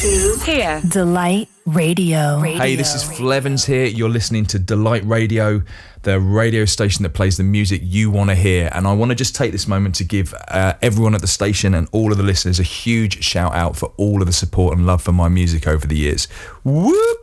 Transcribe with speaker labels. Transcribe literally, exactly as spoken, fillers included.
Speaker 1: to
Speaker 2: here.
Speaker 3: Delight Radio. Radio.
Speaker 4: Hey, this is Flevans here. You're listening to Delight Radio, the radio station that plays the music you want to hear. And I want to just take this moment to give uh, everyone at the station and all of the listeners a huge shout out for all of the support and love for my music over the years. Whoop!